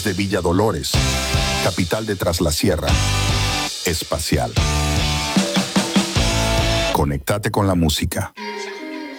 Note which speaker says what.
Speaker 1: de Villa Dolores, capital de Tras la Sierra, espacial. Conectate con la música.